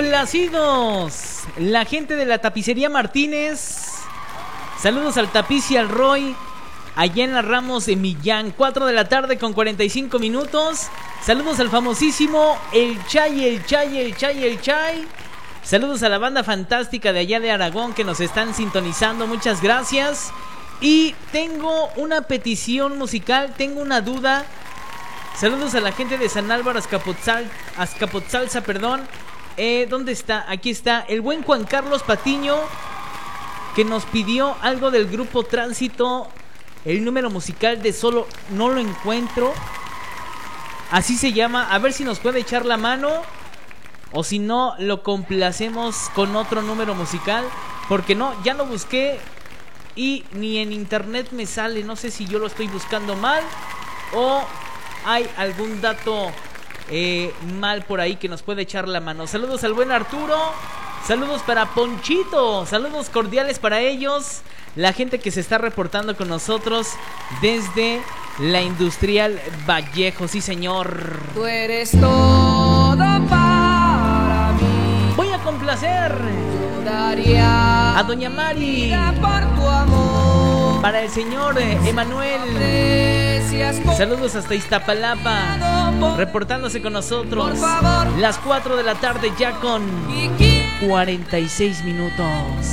Complacidos, la gente de la tapicería Martínez. Saludos al Tapiz y al Roy, allá en la Ramos de Millán. 4 de la tarde con 45 minutos. Saludos al famosísimo El Chay. Saludos a la banda fantástica de allá de Aragón que nos están sintonizando. Muchas gracias. Y tengo una petición musical, tengo una duda. Saludos a la gente de San Álvaro Azcapotzalza, perdón. ¿Dónde está? Aquí está el buen Juan Carlos Patiño, que nos pidió algo del grupo Tránsito. El número musical de Solo no lo encuentro. Así se llama. A ver si nos puede echar la mano. O si no, lo complacemos con otro número musical. Porque no, ya lo busqué y ni en internet me sale. No sé si yo lo estoy buscando mal o hay algún dato mal por ahí que nos puede echar la mano. Saludos al buen Arturo. Saludos para Ponchito. Saludos cordiales para ellos. La gente que se está reportando con nosotros desde la Industrial Vallejo. Sí, señor. Tú eres todo para mí. Voy a complacer Daría a Doña Mari por tu amor. Para el señor Emanuel. Saludos hasta Iztapalapa, reportándose con nosotros. Las 4 de la tarde ya con 46 minutos.